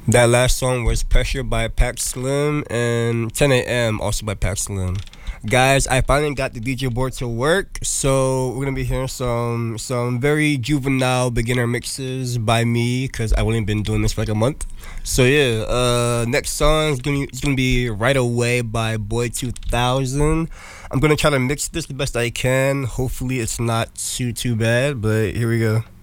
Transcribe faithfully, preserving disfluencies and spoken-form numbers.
That last song was Pressure by Pac Slim and ten a m also by Pac Slim. Guys, I finally got the D J board to work, so we're gonna be hearing some some very juvenile beginner mixes by me because I've only been doing this for like a month. So yeah, uh, next song is gonna it's gonna be Right Away by Boy two thousand. I'm gonna try to mix this the best I can. Hopefully, it's not too too bad, but here we go.